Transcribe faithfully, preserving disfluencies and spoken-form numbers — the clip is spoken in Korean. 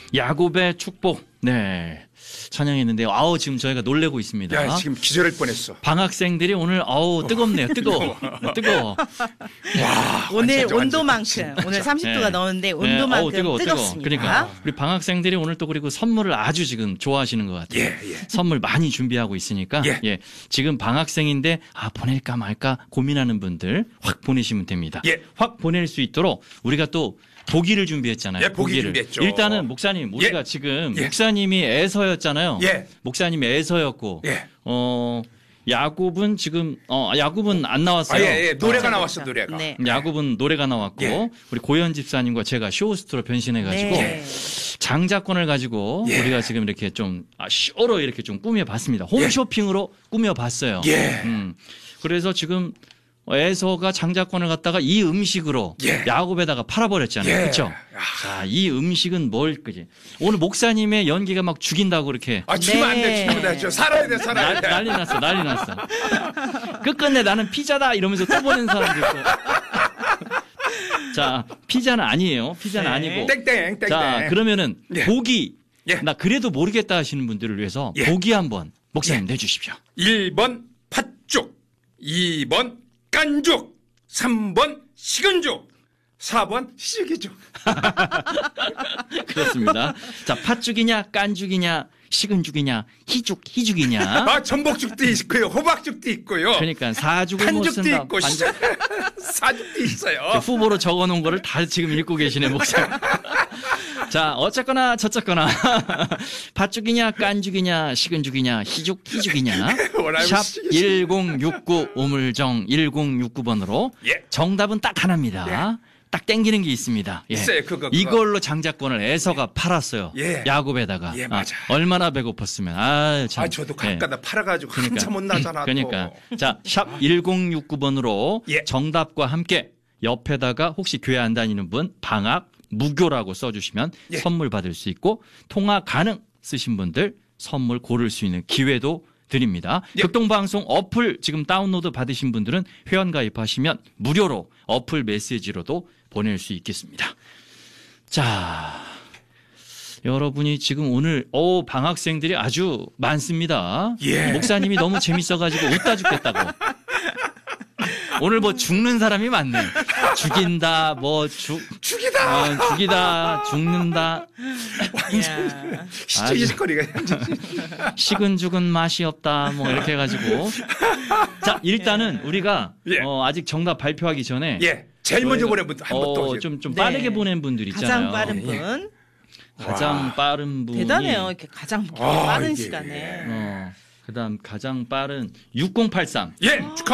야곱의 축복. 네. 찬양했는데요. 아우, 지금 저희가 놀래고 있습니다. 야, 지금 기절할 뻔했어. 방학생들이 오늘 아우 뜨겁네요. 뜨거워. 뜨거워. 와, 오늘 완전, 온도만큼 진짜. 오늘 삼십 도가 네. 넘었는데 네, 온도만큼 어우, 뜨거워, 뜨겁습니다. 뜨거워. 그러니까 우리 방학생들이 오늘 또 그리고 선물을 아주 지금 좋아하시는 것 같아요. 예, 예. 선물 많이 준비하고 있으니까 예. 예. 지금 방학생인데 아 보낼까 말까 고민하는 분들 확 보내시면 됩니다. 예. 확 보낼 수 있도록 우리가 또 보기를 준비했잖아요. 예, 보기 보기를. 준비했죠. 일단은 목사님 우리가 예. 지금 예. 목사님이 에서였잖아요. 예. 목사님이 에서였고 예. 어 야곱은 지금 어 야곱은 안 나왔어요. 아, 예, 예. 노래가 어, 나왔어, 노래가. 네. 야곱은 노래가 나왔고 예. 우리 고현 집사님과 제가 쇼호스트로 변신해가지고 네. 장자권을 가지고 예. 우리가 지금 이렇게 좀 아, 쇼로 이렇게 좀 꾸며봤습니다. 홈쇼핑으로 꾸며봤어요. 예. 음. 그래서 지금 에서가 장자권을 갖다가 이 음식으로 예. 야곱에다가 팔아버렸잖아요. 예. 그렇죠? 자, 이 음식은 뭘 그지? 오늘 목사님의 연기가 막 죽인다고 그렇게 아, 죽으면 안 돼, 네. 죽으면 안 돼. 살아야 돼, 살아야 나- 돼. 난리 났어, 난리 났어. 끝끝내 나는 피자다 이러면서 또 보낸 사람도 있고. 자, 피자는 아니에요. 피자는 네. 아니고. 땡땡, 땡땡. 자, 그러면은 예. 보기. 예. 나 그래도 모르겠다 하시는 분들을 위해서 예. 보기 한번 목사님 예. 내주십시오. 일 번 팥죽, 이 번 깐죽, 삼 번 식은죽, 사 번 시기죽. 그렇습니다. 자, 팥죽이냐, 깐죽이냐, 식은죽이냐, 희죽, 희죽이냐. 아, 전복죽도 있고요, 호박죽도 있고요. 그러니까 사죽을 못 한죽도 쓴다. 있고, 반죽. 사죽도 있어요. 후보로 적어놓은 거를 다 지금 읽고 계시네, 목사님. 자, 어쨌거나 저쨌거나 팥죽이냐, 깐죽이냐, 식은죽이냐, 희죽, 희죽이냐. 원하면 샵 시기- 일공육구 우물정 일공육구 번으로 예. 정답은 딱 하나입니다. 딱 땡기는 게 있습니다. 예. 있어요, 그거, 그거. 이걸로 장자권을 에서가 팔았어요. 예. 야곱에다가. 예, 아, 맞아. 얼마나 배고팠으면. 아, 참. 아, 저도 예. 가까다 팔아가지고 한참 못 나잖아. 또. 그러니까. 자, 샵 일공육구 번으로 예. 정답과 함께 옆에다가 혹시 교회 안 다니는 분 방학 무교라고 써주시면 예. 선물 받을 수 있고 통화 가능 쓰신 분들 선물 고를 수 있는 기회도 드립니다. 예. 극동방송 어플 지금 다운로드 받으신 분들은 회원 가입하시면 무료로 어플 메시지로도 보낼 수 있겠습니다. 자, 여러분이 지금 오늘 오 방학생들이 아주 많습니다. 예. 목사님이 너무 재밌어가지고 웃다 죽겠다고. 오늘 뭐 죽는 사람이 많네. 죽인다, 뭐 죽, 죽이다. 어, 죽이다, 죽는다. 이야. 시시거리가 식은 죽은 맛이 없다. 뭐 이렇게 해가지고. 자, 일단은 우리가 예. 어, 아직 정답 발표하기 전에 예. 제일 먼저 보낸 분 한번 또. 어, 좀, 좀 네. 빠르게 보낸 분들 있잖아요. 가장 빠른 예. 분. 가장 와. 빠른 분이 대단해요. 이렇게 가장 아, 빠른 이게. 시간에. 어, 그다음 가장 빠른 육공팔삼. 예, 축하합니다.